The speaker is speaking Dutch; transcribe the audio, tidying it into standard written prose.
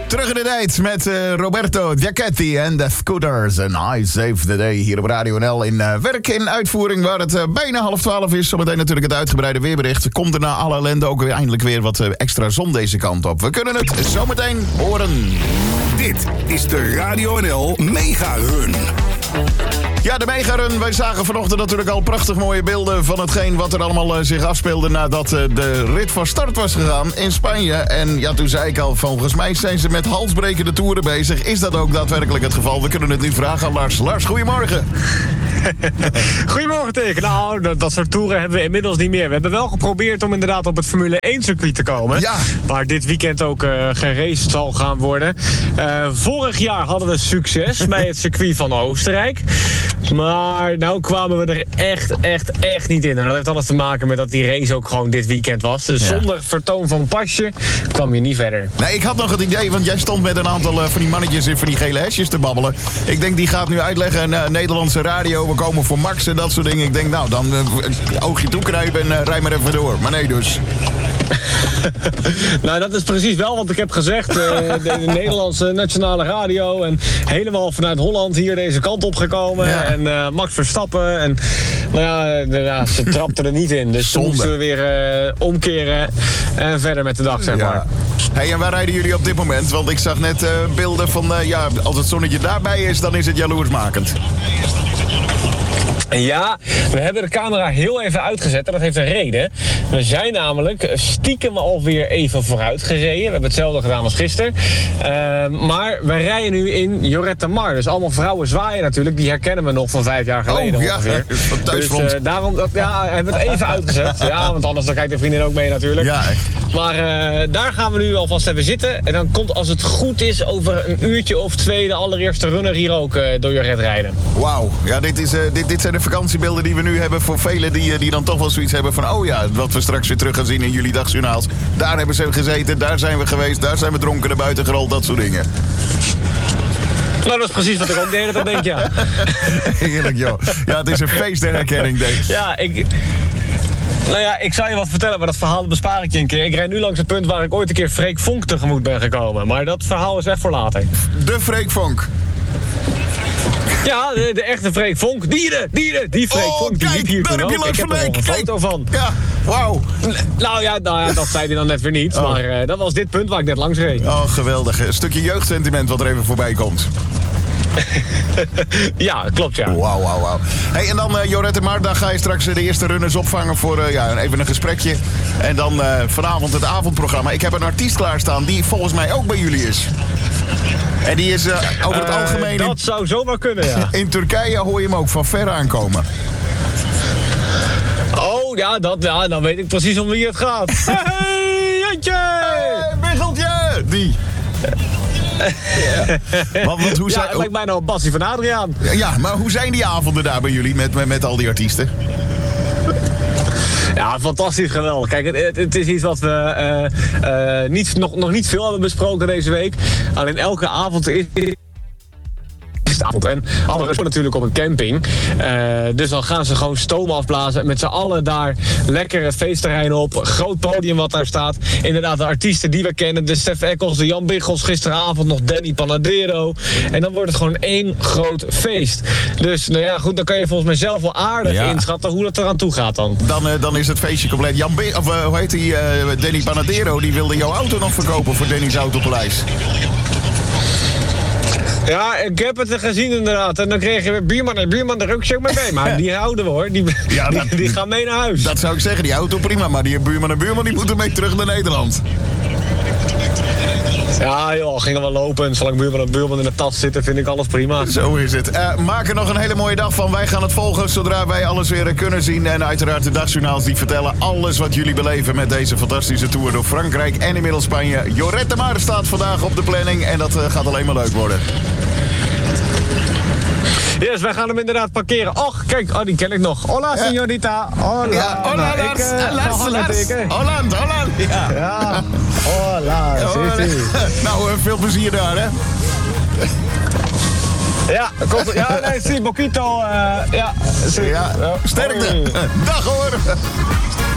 Terug in de date met Roberto Giachetti en de Scooters. En I Save the Day hier op Radio NL in werk in uitvoering waar het bijna 11:30 is. Zometeen natuurlijk het uitgebreide weerbericht. Komt er na alle ellende ook weer eindelijk weer wat extra zon deze kant op. We kunnen het zometeen horen. Dit is de Radio NL Mega Run. Ja, de Mega-run. Wij zagen vanochtend natuurlijk al prachtig mooie beelden van hetgeen wat er allemaal zich afspeelde nadat de rit van start was gegaan in Spanje. En ja, toen zei ik al, volgens mij zijn ze met halsbrekende toeren bezig. Is dat ook daadwerkelijk het geval? We kunnen het nu vragen aan Lars. Lars, goedemorgen. Goedemorgen tegen. Nou, dat soort toeren hebben we inmiddels niet meer. We hebben wel geprobeerd om inderdaad op het Formule 1 circuit te komen. Ja. Waar dit weekend ook geraced zal gaan worden. Vorig jaar hadden we succes bij het circuit van Oostenrijk. Maar nou kwamen we er echt niet in. En dat heeft alles te maken met dat die race ook gewoon dit weekend was. Dus zonder vertoon van pasje kwam je niet verder. Nee, ik had nog het idee, want jij stond met een aantal van die mannetjes in van die gele hesjes te babbelen. Ik denk, die gaat nu uitleggen, Nederlandse radio, we komen voor Max en dat soort dingen. Ik denk, nou, dan oogje toeknijpen en rij maar even door. Maar nee dus. Nou, dat is precies wel wat ik heb gezegd. De Nederlandse nationale radio en helemaal vanuit Holland hier deze kant op gekomen. Ja. En Max Verstappen. En nou ja, ze trapten er niet in. Dus toen moesten we weer omkeren en verder met de dag, zeg maar. Hey, en waar rijden jullie op dit moment? Want ik zag net beelden van, als het zonnetje daarbij is, dan is het jaloersmakend. Ja, we hebben de camera heel even uitgezet en dat heeft een reden. We zijn namelijk stiekem alweer even vooruit gereden. We hebben hetzelfde gedaan als gisteren. Maar we rijden nu in Lloret de Mar. Dus allemaal vrouwen zwaaien natuurlijk. Die herkennen we nog van 5 jaar geleden ongeveer. Dus daarom hebben we het even uitgezet. Ja, want anders dan kijkt de vriendin ook mee natuurlijk. Ja. Maar daar gaan we nu alvast even zitten. En dan komt, als het goed is, over een uurtje of 2 de allereerste runner hier ook door Lloret rijden. Wauw. Ja, dit zijn de vakantiebeelden die we nu hebben voor velen die dan toch wel zoiets hebben van, oh ja, wat we straks weer terug gaan zien in jullie dagjournaals. Daar hebben ze gezeten, daar zijn we geweest, daar zijn we dronken naar buiten gerold, dat soort dingen. Nou, dat is precies wat ik ook de hele tijd denk, ja. Heerlijk, joh. Ja, het is een feest der herkenning, denk ik. Ja, ik zal je wat vertellen, maar dat verhaal bespaar ik je een keer. Ik rijd nu langs het punt waar ik ooit een keer Freek Vonk tegemoet ben gekomen. Maar dat verhaal is echt voor later. De Freek Vonk. Ja, de echte Freek Vonk. Die Freek Vonk, die liep hier toen ook. Ik heb er nog een foto van. Ja, wauw. Nou ja, dat zei hij dan net weer niet. Oh. Maar dat was dit punt waar ik net langs reed. Oh, geweldig. Een stukje jeugdsentiment wat er even voorbij komt. Ja, klopt, ja. Wauw. Hey, en dan Lloret de Mar, dan ga je straks de eerste runners opvangen voor even een gesprekje. En dan vanavond het avondprogramma. Ik heb een artiest klaarstaan die volgens mij ook bij jullie is. En die is over het algemeen... Dat zou zomaar kunnen, ja. In Turkije hoor je hem ook van ver aankomen. Oh, ja, dan weet ik precies om wie het gaat. Hey, Jantje! Hey, Biggeltje! Die. Want hoe zijn... het lijkt mij nou een passie van Adriaan. Ja, maar hoe zijn die avonden daar bij jullie met al die artiesten? Ja, fantastisch, geweldig. Kijk, het is iets wat we nog niet veel hebben besproken deze week. Alleen elke avond is avond. En alles natuurlijk op een camping. Dus dan gaan ze gewoon stoom afblazen. Met z'n allen daar lekker het feestterrein op. Groot podium wat daar staat. Inderdaad, de artiesten die we kennen. De Stef Eccles, de Jan Biggels. Gisteravond nog Danny Panadero. En dan wordt het gewoon één groot feest. Dus nou ja, goed, dan kan je volgens mij zelf wel aardig inschatten hoe dat eraan toe gaat dan. Dan is het feestje compleet. Hoe heet die? Danny Panadero, die wilde jouw auto nog verkopen voor Danny's Autopaleis. Ja, ik heb het gezien inderdaad. En dan kreeg je weer buurman, daar ook zo mee mee. Maar die houden we hoor. Die gaan mee naar huis. Dat zou ik zeggen, die auto prima. Maar die buurman die moeten mee terug naar Nederland. Ja joh, gingen we lopen. En zolang buurman in de tas zitten, vind ik alles prima. Zo is het. Maak er nog een hele mooie dag van. Wij gaan het volgen zodra wij alles weer kunnen zien. En uiteraard de dagjournaals die vertellen alles wat jullie beleven met deze fantastische tour door Frankrijk en inmiddels Spanje. Lloret de Mar staat vandaag op de planning en dat gaat alleen maar leuk worden. Yes, wij gaan hem inderdaad parkeren. Och, kijk, die ken ik nog. Hola, señorita. Hola. Ja, hola, Lars. Holland. Ja. Hola, sí. Nou, veel plezier daar, hè. Ja, komt. Ja, nee, sí, poquito. Ja, sí. Ja, sterkte. Dag, hoor.